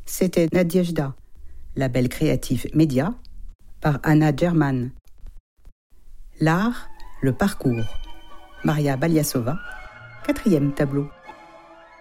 C'était Nadejda, label créatif média, par Anna German. L'art, le parcours. Maria Baliasova, 4e tableau.